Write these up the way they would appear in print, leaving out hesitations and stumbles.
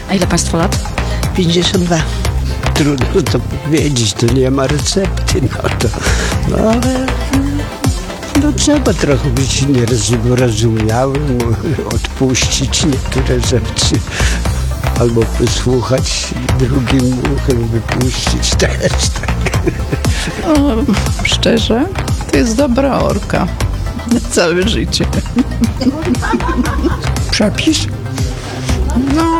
A ile Państwo lat? 52. Trudno to powiedzieć, to nie ma recepty na to. No ale trzeba trochę być nierozumiałym, odpuścić niektóre rzeczy. Albo wysłuchać, drugim uchem wypuścić też. Tak. Szczerze, to jest dobra orka na całe życie. Przepis? No,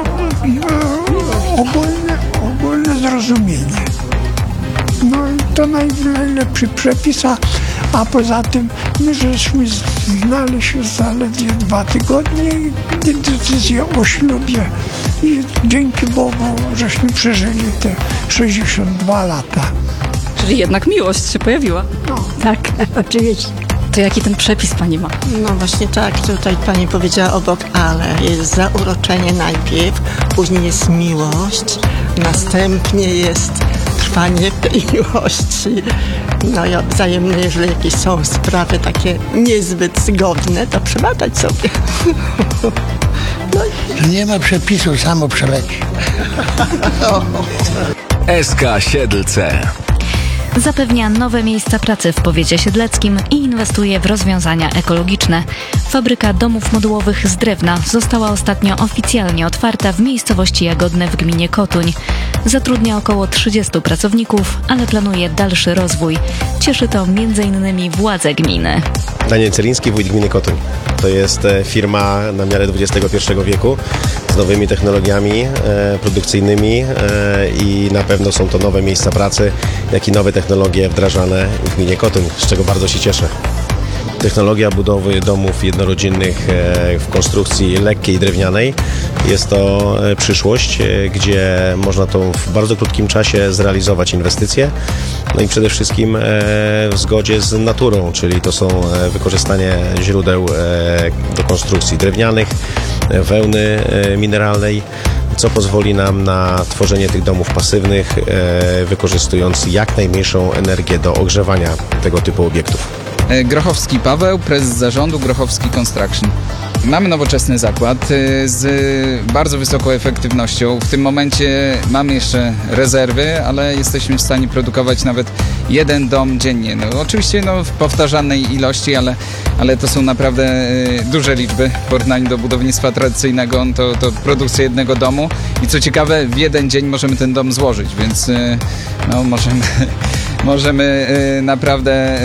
ogólne zrozumienie. No i to najlepszy przepis, a poza tym my żeśmy znali się zaledwie 2 tygodnie i decyzję o ślubie. I dzięki Bogu żeśmy przeżyli te 62 lata. Czyli jednak miłość się pojawiła. Tak, oczywiście. To jaki ten przepis Pani ma? No właśnie tak, tutaj Pani powiedziała obok, ale jest zauroczenie najpierw, później jest miłość, następnie jest trwanie tej miłości. No i wzajemnie, jeżeli jakieś są sprawy takie niezbyt zgodne, to przebaczać sobie. Nie ma przepisu, samo przeleci. SK Siedlce zapewnia nowe miejsca pracy w powiecie siedleckim i inwestuje w rozwiązania ekologiczne. Fabryka domów modułowych z drewna została ostatnio oficjalnie otwarta w miejscowości Jagodne w gminie Kotuń. Zatrudnia około 30 pracowników, ale planuje dalszy rozwój. Cieszy to m.in. władze gminy. Daniel Celiński, wójt gminy Kotuń. To jest firma na miarę XXI wieku z nowymi technologiami produkcyjnymi i na pewno są to nowe miejsca pracy, jak i nowe technologie wdrażane w gminie Kotuń, z czego bardzo się cieszę. Technologia budowy domów jednorodzinnych w konstrukcji lekkiej, drewnianej jest to przyszłość, gdzie można to w bardzo krótkim czasie zrealizować inwestycje. No i przede wszystkim w zgodzie z naturą, czyli to są wykorzystanie źródeł do konstrukcji drewnianych, wełny mineralnej, co pozwoli nam na tworzenie tych domów pasywnych, wykorzystując jak najmniejszą energię do ogrzewania tego typu obiektów. Grochowski Paweł, prezes zarządu Grochowski Construction. Mamy nowoczesny zakład z bardzo wysoką efektywnością. W tym momencie mamy jeszcze rezerwy, ale jesteśmy w stanie produkować nawet 1 dom dziennie. No, oczywiście w powtarzalnej ilości, ale to są naprawdę duże liczby w porównaniu do budownictwa tradycyjnego. To produkcja 1 domu i co ciekawe, w 1 dzień możemy ten dom złożyć, więc możemy naprawdę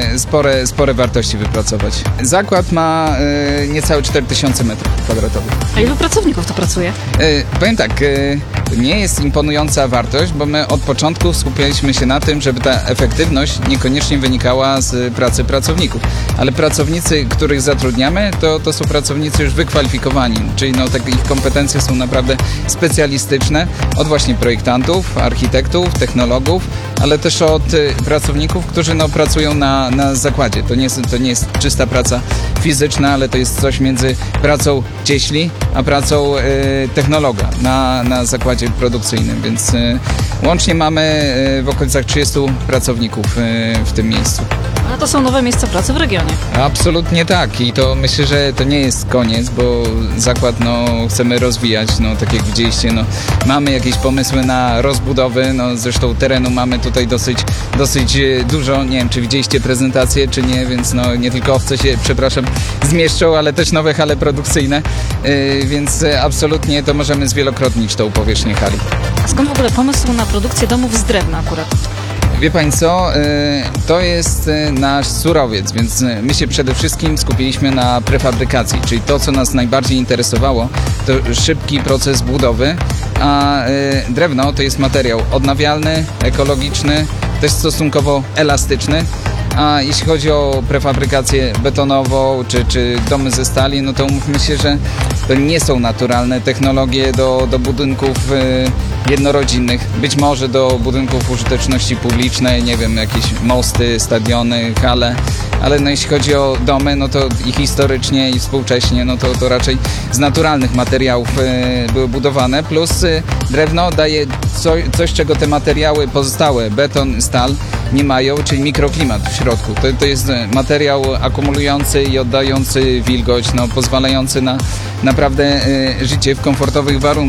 spore wartości wypracować. Zakład ma niecałe 4000 m2. A ilu pracowników to pracuje? Powiem tak, nie jest imponująca wartość, bo my od początku skupialiśmy się na tym, żeby ta efektywność niekoniecznie wynikała z pracy pracowników. Ale pracownicy, których zatrudniamy, to są pracownicy już wykwalifikowani, czyli ich kompetencje są naprawdę specjalistyczne, od właśnie projektantów, architektów, technologów, ale też od pracowników, którzy pracują na zakładzie. To nie jest czysta praca fizyczna, ale to jest coś między pracą cieśli, a pracą technologa na zakładzie produkcyjnym, więc łącznie mamy w okolicach 30 pracowników w tym miejscu. Ale to są nowe miejsca pracy w regionie. Absolutnie tak i to myślę, że to nie jest koniec, bo zakład chcemy rozwijać, tak jak widzieliście, mamy jakieś pomysły na rozbudowy, zresztą terenu mamy tutaj dosyć dużo, nie wiem czy widzieliście prezentację czy nie, więc nie tylko owce się, zmieszczą, ale też nowe hale produkcyjne, więc absolutnie to możemy zwielokrotnić tą powierzchnię hali. A skąd w ogóle pomysł na produkcję domów z drewna akurat? Wie Pani co, to jest nasz surowiec, więc my się przede wszystkim skupiliśmy na prefabrykacji, czyli to, co nas najbardziej interesowało, to szybki proces budowy, a drewno to jest materiał odnawialny, ekologiczny, też stosunkowo elastyczny. A jeśli chodzi o prefabrykację betonową czy domy ze stali, to umówmy się, że to nie są naturalne technologie do budynków jednorodzinnych. Być może do budynków użyteczności publicznej, nie wiem, jakieś mosty, stadiony, hale, ale jeśli chodzi o domy, to i historycznie i współcześnie, to raczej z naturalnych materiałów były budowane, plus drewno daje coś, czego te materiały pozostałe, beton, stal, nie mają, czyli mikroklimat w środku. To jest materiał akumulujący i oddający wilgoć, pozwalający na naprawdę życie w komfortowych warunkach.